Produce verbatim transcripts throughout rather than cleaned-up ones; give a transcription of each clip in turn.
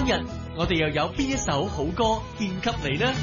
日我哋又有邊一首好歌獻給你呢？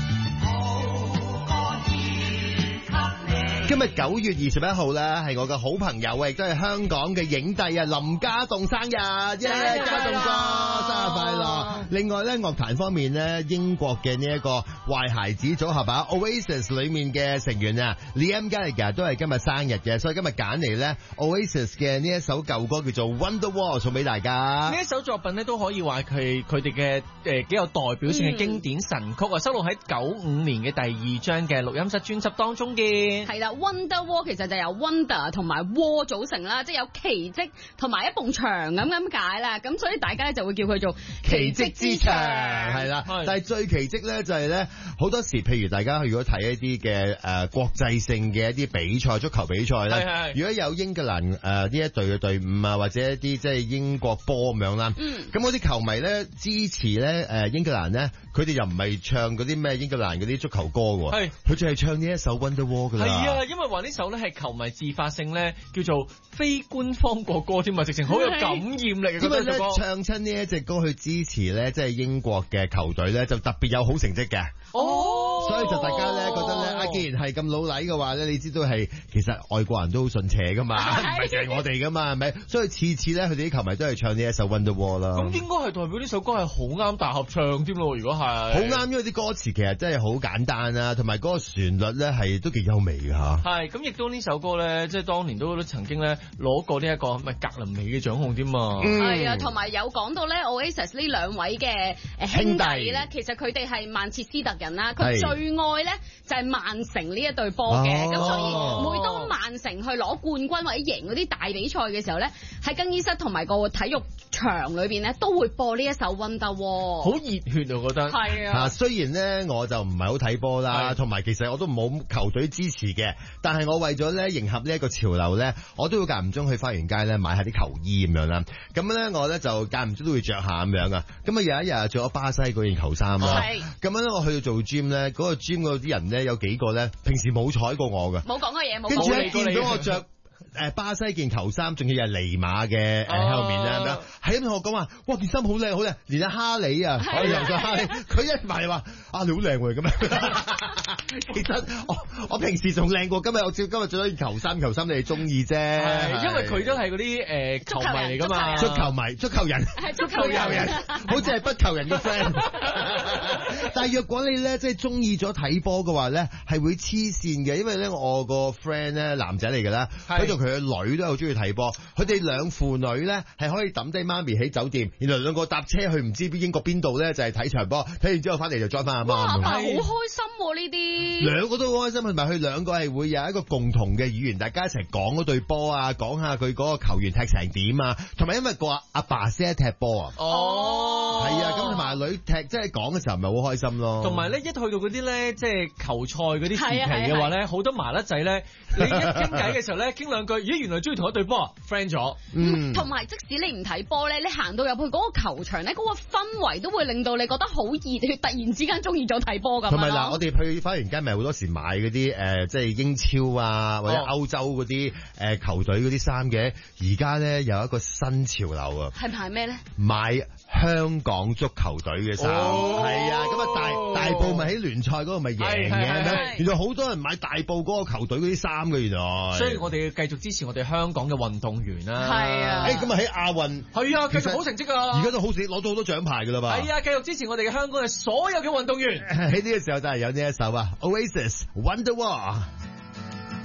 今日九月二十一號咧，係我嘅好朋友啊，亦都係香港嘅影帝啊，林家棟生日，耶！家棟哥生日快樂！另外咧，樂壇方面咧，英國嘅呢一個壞孩子組合啊 Oasis 裏面嘅成員啊 Liam Gallagher 都係今日生日嘅，所以今日揀嚟咧 Oasis 嘅呢一首舊歌叫做 Wonderwall 送俾大家。 呢一首作品咧都可以話佢佢哋嘅誒幾有代表性嘅經典神曲啊，嗯、收錄喺九五年嘅第二張嘅錄音室專輯當中嘅。 係啦。Wonderwall 其實就由 Wonder 同埋 Wall 組成啦，即係有奇蹟同埋一埲牆咁咁解啦，咁所以大家咧就會叫佢做奇蹟之牆，係啦。但係最奇蹟咧就係咧，好多時譬如大家如果睇一啲嘅誒國際性嘅一啲比賽，足球比賽咧，如果有英格蘭誒呢一隊嘅隊伍啊，或者一啲即係英國波咁樣啦，咁嗰啲球迷咧支持咧誒英格蘭咧，佢哋又唔係唱嗰啲咩英格蘭嗰啲足球歌喎，係佢就係唱呢一首 Wonderwall 㗎啦。係啊。 因為話呢首咧係球迷自發性咧叫做非官方國歌添啊，直情好有感染力嘅。 因為咧唱親呢一隻歌去支持咧，即係英國嘅球隊咧，就特別有好成績嘅。哦，所以就大家咧覺得咧，啊，既然係咁老禮嘅話咧，你知道係其實外國人都好順邪噶嘛，唔係淨係我哋噶嘛，係咪？所以次次咧，佢哋啲球迷都係唱呢一首 Wonderwall 啦。 咁應該係代表呢首歌係好啱大合唱添咯，如果係好啱，因為啲歌詞其實真係好簡單啊，同埋嗰個旋律咧係都幾優美嘅嚇。 係咁，亦都呢首歌咧，即係當年都曾經咧攞過呢一個咪格林美嘅獎項添嘛。 係啊，同埋有講到咧 Oasis 呢兩位嘅誒兄弟咧，其實佢哋係曼徹斯特人啦，佢最愛咧就係曼城呢一隊波嘅，咁、哦、所以每當曼城去攞冠軍或者贏嗰啲大比賽嘅時候咧，喺更衣室同埋個體育場裏邊咧都會播呢一首 Wonderwall。 好熱血啊，我覺得係啊。 啊，雖然咧我就唔係好睇波啦，同埋其實我都冇球隊支持嘅，但係我為咗咧迎合呢一個潮流咧，我都會間唔中去花園街咧買下啲球衣咁樣啦。咁咧我咧就間唔中都會着下咁樣啊。咁啊有一日着咗巴西嗰件球衫啊，咁樣咧我去到做 gym 咧，嗰個 gym 嗰啲人咧有幾個咧平時冇睬過我嘅， 冇講過嘢，冇跟住一見到我着誒巴西件球衫，仲要係尼馬嘅誒喺後面咧咁樣，係咁同我講話，哇件衫好靚好靚，連阿哈利啊，我又着哈利，佢一埋話啊你好靚喎咁樣。其實我我平時仲靚過今日，我照今日着咗件球衫，球衫你哋中意啫， 因為佢都係嗰啲誒球迷嚟噶嘛， 足球迷、足球人、 足球人， 好似係不求人嘅 friend。但係若果你咧即係中意咗睇波嘅話咧，係會黐線嘅，因為咧我個 friend 咧男仔嚟㗎啦，佢同佢嘅女都好中意睇波，佢哋兩父女咧係可以抌低媽咪喺酒店，然後兩個搭車去唔知英國邊度咧就係睇場波，睇完之後翻嚟就再翻阿媽。 哇！好開心喎呢啲， 兩個都好開心，同埋佢兩個係會有一個共同嘅語言，大家一齊講嗰隊波啊，講下佢嗰個球員踢成點啊，同埋因為個阿爸識得踢波啊。哦，係啊，咁同埋女踢即係講嘅時候咪好開心咯。 同埋咧一去到嗰啲咧即係球賽嗰啲時期嘅話咧，好多麻甩仔咧，你一傾偈嘅時候咧傾兩句，咦原來中意同一隊波 friend 咗。 嗯，同埋即使你唔睇波咧，你行到入去嗰個球場咧，嗰、嗰個氛圍都會令到你覺得好熱血，突然之間中意咗睇波咁。 同埋嗱，我哋去花園街咪好多時買嗰啲誒，即係英超啊或者歐洲嗰啲誒球隊嗰啲衫嘅。而家咧有一個新潮流啊， 係買咩咧？ 買香港足球隊嘅衫，係、哦、啊，咁啊大大埔咪喺聯賽嗰度咪贏嘅，原來好多人買大埔嗰個球隊嗰啲衫嘅，原來。所以我哋要繼續支持我哋香港嘅運動員啦。 係啊， 誒咁啊喺亞運係啊，繼續好成績啊， 而家都好成績攞到好多獎牌㗎啦嘛。 係啊，繼續支持我哋嘅香港嘅所有嘅運動員。 喺呢個時候就係有呢一首啊 Oasis Wonderwall。